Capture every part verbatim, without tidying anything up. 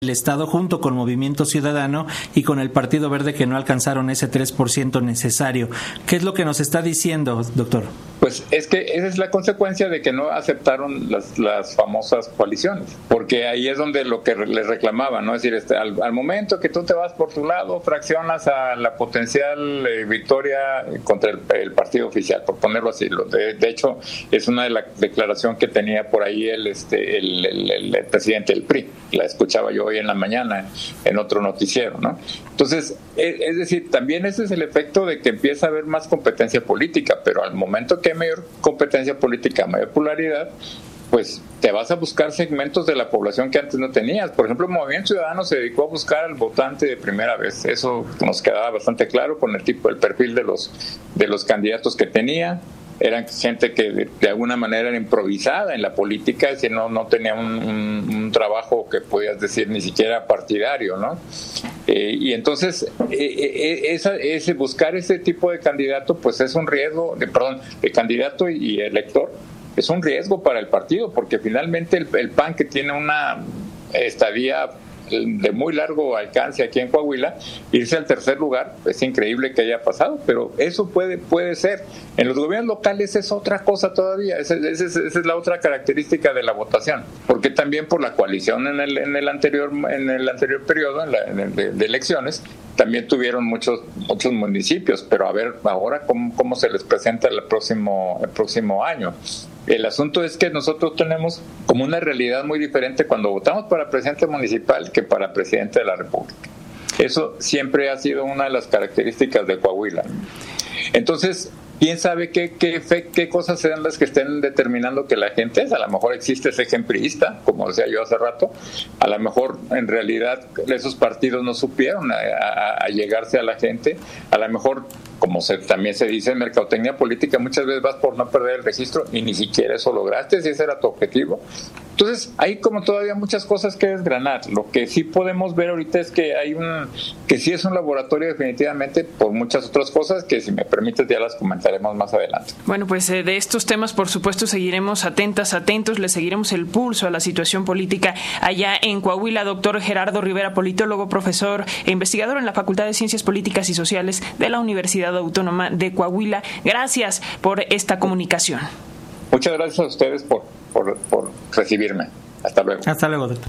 el Estado junto con Movimiento Ciudadano y con el Partido Verde, que no alcanzaron ese tres por ciento necesario. ¿Qué es lo que nos está diciendo, doctor? Pues es que esa es la consecuencia de que no aceptaron las, las famosas coaliciones, porque ahí es donde lo que les reclamaban, ¿no? Es decir, este, al, al momento que tú te vas por tu lado, fraccionas a la potencial eh, victoria contra el, el partido oficial, por ponerlo así. De, de hecho, es una de las declaraciones que tenía por ahí el, este, el, el, el, el presidente del P R I, la escuchaba yo hoy en la mañana en otro noticiero, ¿no? Entonces, es, es decir, también ese es el efecto de que empieza a haber más competencia política, pero al momento que hay mayor competencia política, mayor popularidad, pues te vas a buscar segmentos de la población que antes no tenías. Por ejemplo, el Movimiento Ciudadano se dedicó a buscar al votante de primera vez. Eso nos quedaba bastante claro con el tipo, el perfil de los, de los candidatos que tenía. Eran gente que de, de alguna manera era improvisada en la política, es decir, no, no tenía un, un, un trabajo que podías decir ni siquiera partidario, ¿no? Eh, y entonces, eh, eh, esa, ese buscar ese tipo de candidato, pues es un riesgo, de, perdón, de candidato y, y elector, es un riesgo para el partido, porque finalmente el, el P A N, que tiene una estadía de muy largo alcance aquí en Coahuila, irse al tercer lugar, es increíble que haya pasado, pero eso puede puede ser. En los gobiernos locales es otra cosa todavía, esa, esa, esa es la otra característica de la votación, porque también por la coalición en el en el anterior en el anterior periodo en la, en el de, de elecciones también tuvieron muchos muchos municipios, pero a ver ahora cómo, cómo se les presenta el próximo el próximo año. El asunto es que nosotros tenemos como una realidad muy diferente cuando votamos para presidente municipal que para presidente de la República. Eso siempre ha sido una de las características de Coahuila. Entonces, ¿quién sabe qué, qué, qué cosas serán las que estén determinando que la gente es? A lo mejor existe ese ejemplista, como decía yo hace rato. A lo mejor, en realidad, esos partidos no supieron a, a, a llegarse a la gente. A lo mejor, como se, también se dice en mercadotecnia política, muchas veces vas por no perder el registro y ni siquiera eso lograste, si ese era tu objetivo. Entonces, hay como todavía muchas cosas que desgranar. Lo que sí podemos ver ahorita es que hay un que sí es un laboratorio definitivamente por muchas otras cosas que, si me permites, ya las comentaremos más adelante. Bueno, pues eh, de estos temas, por supuesto, seguiremos atentas, atentos, le seguiremos el pulso a la situación política allá en Coahuila. Doctor Gerardo Rivera, politólogo, profesor e investigador en la Facultad de Ciencias Políticas y Sociales de la Universidad Autónoma de Coahuila. Gracias por esta comunicación. Muchas gracias a ustedes por, por, por recibirme. Hasta luego. Hasta luego, doctor.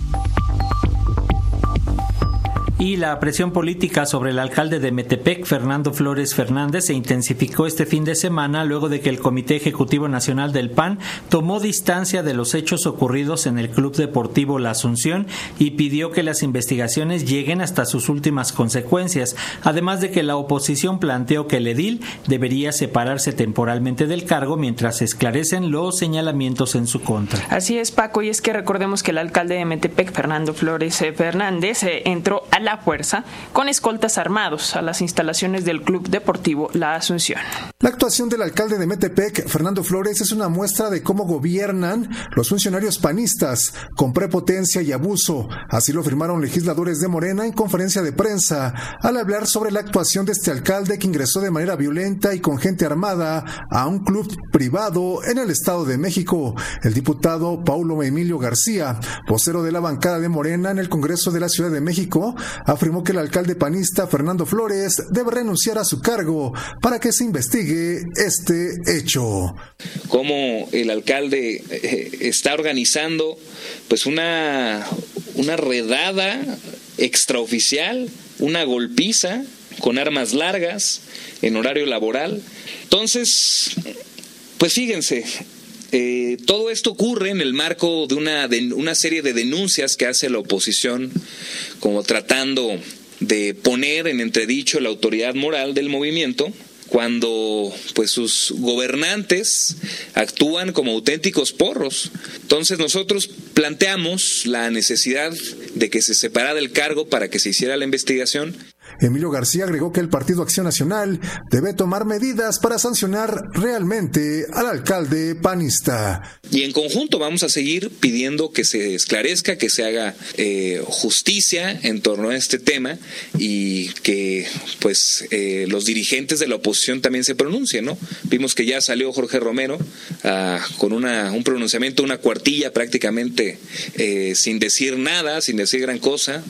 Y la presión política sobre el alcalde de Metepec, Fernando Flores Fernández, se intensificó este fin de semana luego de que el Comité Ejecutivo Nacional del P A N tomó distancia de los hechos ocurridos en el Club Deportivo La Asunción y pidió que las investigaciones lleguen hasta sus últimas consecuencias, además de que la oposición planteó que el edil debería separarse temporalmente del cargo mientras se esclarecen los señalamientos en su contra. Así es, Paco, y es que recordemos que el alcalde de Metepec, Fernando Flores Fernández, eh, entró a la fuerza con escoltas armados a las instalaciones del Club Deportivo La Asunción. La actuación del alcalde de Metepec, Fernando Flores, es una muestra de cómo gobiernan los funcionarios panistas con prepotencia y abuso. Así lo afirmaron legisladores de Morena en conferencia de prensa al hablar sobre la actuación de este alcalde que ingresó de manera violenta y con gente armada a un club privado en el Estado de México. El diputado Paulo Emilio García, vocero de la bancada de Morena en el Congreso de la Ciudad de México, afirmó que el alcalde panista Fernando Flores debe renunciar a su cargo para que se investigue este hecho. Cómo el alcalde eh, está organizando pues una, una redada extraoficial, una golpiza con armas largas en horario laboral. Entonces, pues fíjense, Eh, todo esto ocurre en el marco de una, de una serie de denuncias que hace la oposición, como tratando de poner en entredicho la autoridad moral del movimiento, cuando pues sus gobernantes actúan como auténticos porros. Entonces nosotros planteamos la necesidad de que se separara del cargo para que se hiciera la investigación. Emilio García agregó que el Partido Acción Nacional debe tomar medidas para sancionar realmente al alcalde panista. Y en conjunto vamos a seguir pidiendo que se esclarezca, que se haga eh, justicia en torno a este tema y que pues eh, los dirigentes de la oposición también se pronuncien, ¿no? Vimos que ya salió Jorge Romero uh, con una, un pronunciamiento, una cuartilla prácticamente eh, sin decir nada, sin decir gran cosa,